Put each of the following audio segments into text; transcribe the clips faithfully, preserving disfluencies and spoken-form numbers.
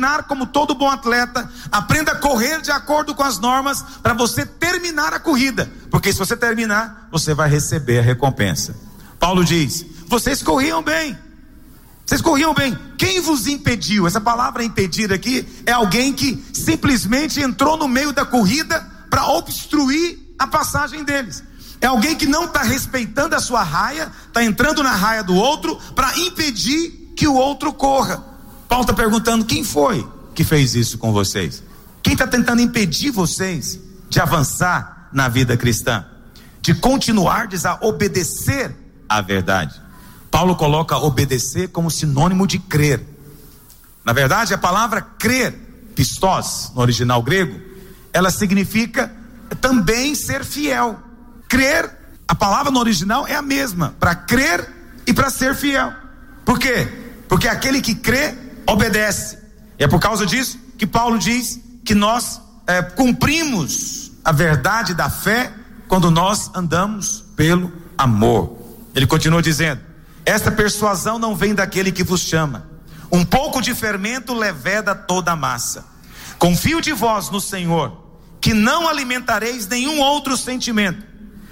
treinar como todo bom atleta, aprenda a correr de acordo com as normas para você terminar a corrida, porque se você terminar, você vai receber a recompensa. Paulo diz: vocês corriam bem, vocês corriam bem, quem vos impediu? Essa palavra impedir aqui é alguém que simplesmente entrou no meio da corrida para obstruir a passagem deles. É alguém que não está respeitando a sua raia, está entrando na raia do outro para impedir que o outro corra. Paulo está perguntando: quem foi que fez isso com vocês? Quem está tentando impedir vocês de avançar na vida cristã, de continuardes a obedecer à verdade? Paulo coloca obedecer como sinônimo de crer. Na verdade, a palavra crer, pistos, no original grego, ela significa também ser fiel. Crer, a palavra no original é a mesma, para crer e para ser fiel. Por quê? Porque aquele que crê, obedece. E é por causa disso que Paulo diz que nós é, cumprimos a verdade da fé quando nós andamos pelo amor. Ele continua dizendo: esta persuasão não vem daquele que vos chama. Um pouco de fermento leveda toda a massa. Confio de vós no Senhor, que não alimentareis nenhum outro sentimento,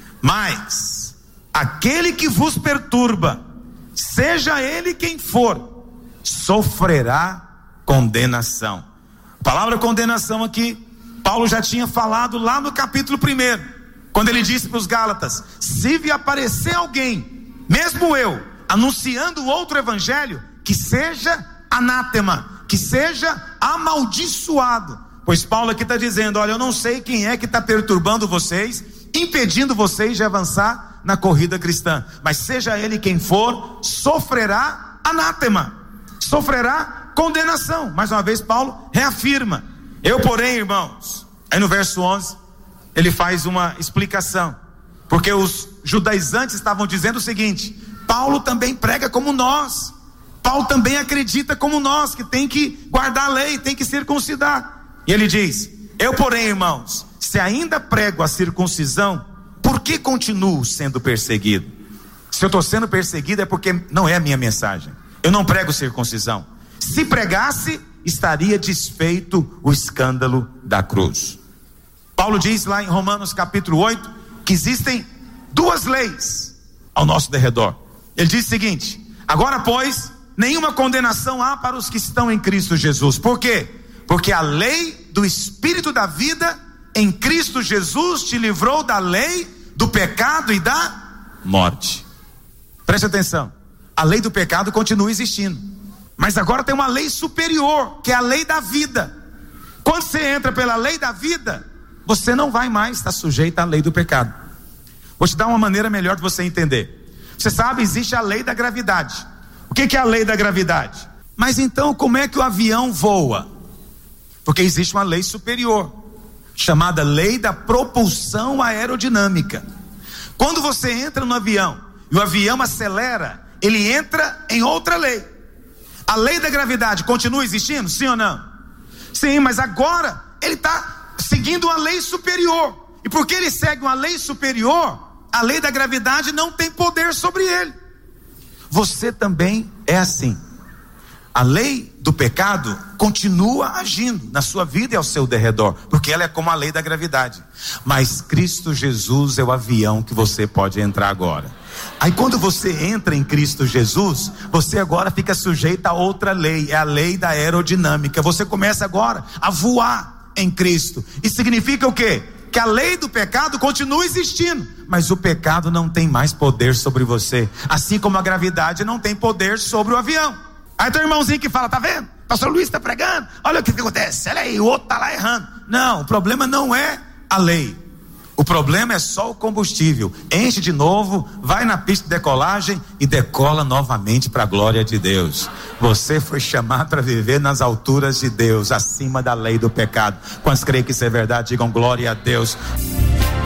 mas aquele que vos perturba, seja ele quem for, sofrerá condenação. A palavra condenação aqui, Paulo já tinha falado lá no capítulo primeiro, quando ele disse para os Gálatas: se vi aparecer alguém, mesmo eu, anunciando outro evangelho, que seja anátema, que seja amaldiçoado. Pois Paulo aqui está dizendo: olha, eu não sei quem é que está perturbando vocês, impedindo vocês de avançar na corrida cristã, mas seja ele quem for, sofrerá anátema, sofrerá condenação. Mais uma vez Paulo reafirma: eu porém, irmãos, aí no verso onze ele faz uma explicação, porque os judaizantes estavam dizendo o seguinte: Paulo também prega como nós, Paulo também acredita como nós, que tem que guardar a lei, tem que circuncidar. E ele diz: eu porém, irmãos, se ainda prego a circuncisão, por que continuo sendo perseguido? Se eu estou sendo perseguido é porque não é a minha mensagem. Eu não prego circuncisão. Se pregasse, estaria desfeito o escândalo da cruz. Paulo diz lá em Romanos capítulo oito que existem duas leis ao nosso derredor. Ele diz o seguinte: agora pois, nenhuma condenação há para os que estão em Cristo Jesus. Por quê? Porque a lei do Espírito da vida em Cristo Jesus te livrou da lei do pecado e da morte. Preste atenção, a lei do pecado continua existindo, mas agora tem uma lei superior, que é a lei da vida. Quando você entra pela lei da vida, você não vai mais estar sujeito à lei do pecado. Vou te dar uma maneira melhor de você entender. Você sabe, existe a lei da gravidade. O que é a lei da gravidade? Mas então como é que o avião voa? Porque existe uma lei superior, chamada lei da propulsão aerodinâmica. Quando você entra no avião e o avião acelera, ele entra em outra lei. A lei da gravidade continua existindo, sim ou não? Sim, mas agora ele está seguindo uma lei superior. E porque ele segue uma lei superior, a lei da gravidade não tem poder sobre ele. Você também é assim. A lei do pecado continua agindo na sua vida e ao seu derredor, porque ela é como a lei da gravidade. Mas Cristo Jesus é o avião que você pode entrar agora. Aí quando você entra em Cristo Jesus, você agora fica sujeito a outra lei, é a lei da aerodinâmica. Você começa agora a voar em Cristo. Isso significa o quê? Que a lei do pecado continua existindo, mas o pecado não tem mais poder sobre você, assim como a gravidade não tem poder sobre o avião. Aí tem um irmãozinho que fala: tá vendo? Pastor Luiz está pregando, olha o que, que acontece, olha aí, o outro está lá errando. Não, o problema não é a lei, o problema é só o combustível. Enche de novo, vai na pista de decolagem e decola novamente para a glória de Deus. Você foi chamado para viver nas alturas de Deus, acima da lei do pecado. Quantos creem que isso é verdade? Digam glória a Deus.